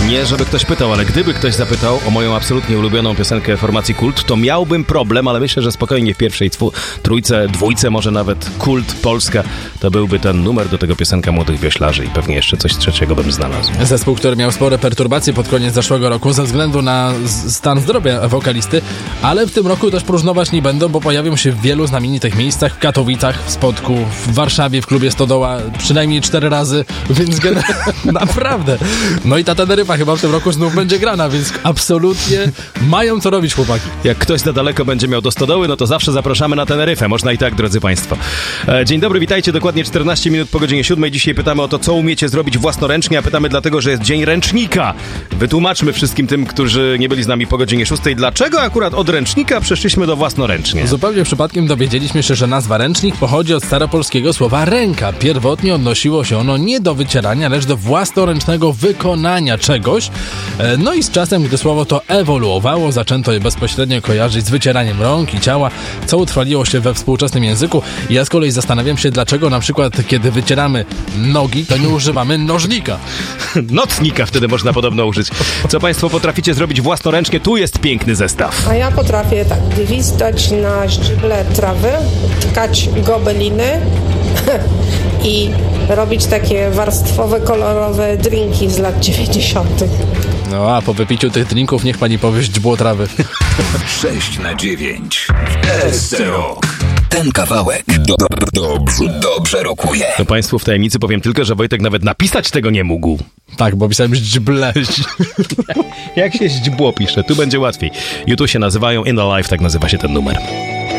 Nie, żeby ktoś pytał, ale gdyby ktoś zapytał o moją absolutnie ulubioną piosenkę formacji Kult, to miałbym problem, ale myślę, że spokojnie w pierwszej trójce, dwójce, może nawet Kult Polska, to byłby ten numer, do tego piosenka Młodych Wioślarzy i pewnie jeszcze coś trzeciego bym znalazł. Zespół, który miał spore perturbacje pod koniec zeszłego roku ze względu na stan zdrowia wokalisty, ale w tym roku też próżnować nie będą, bo pojawią się w wielu znamienitych miejscach, w Katowicach, w Spodku, w Warszawie, w klubie Stodoła, przynajmniej 4 razy, więc naprawdę. No i ta Teneryfa chyba w tym roku znów będzie grana, więc absolutnie mają co robić chłopaki. Jak ktoś za daleko będzie miał do Stodoły, no to zawsze zapraszamy na Teneryfę. Można i tak, drodzy Państwo. Dzień dobry, witajcie. Dokładnie 14 minut po godzinie 7. Dzisiaj pytamy o to, co umiecie zrobić własnoręcznie, a pytamy dlatego, że jest Dzień Ręcznika. Wytłumaczmy wszystkim tym, którzy nie byli z nami po godzinie 6, dlaczego akurat od ręcznika przeszliśmy do własnoręcznie. Zupełnie przypadkiem dowiedzieliśmy się, że nazwa ręcznik pochodzi od staropolskiego słowa ręka. Pierwotnie odnosiło się ono nie do wycierania, lecz do własnoręcznego wykonania czegoś. No i z czasem, gdy słowo to ewoluowało, zaczęto je bezpośrednio kojarzyć z wycieraniem rąk i ciała, co utrwaliło się we współczesnym języku. Ja z kolei zastanawiam się, dlaczego na przykład, kiedy wycieramy nogi, to nie używamy nożnika. Nocnika wtedy można podobno użyć. Co Państwo potraficie zrobić własnoręcznie? Tu jest piękny zestaw. A ja potrafię tak gwizdać na źdźble trawy, tkać gobeliny i robić takie warstwowe, kolorowe drinki z lat 90. No a po wypiciu tych drinków niech pani powie źdźbło trawy. 6/9 SC-Rock. Ten kawałek dobrze rokuje. To Państwu w tajemnicy powiem tylko, że Wojtek nawet napisać tego nie mógł. Tak, bo pisałem źdźble. Jak się źdźbło pisze, tu będzie łatwiej. YouTube się nazywają In The Life, tak nazywa się ten numer.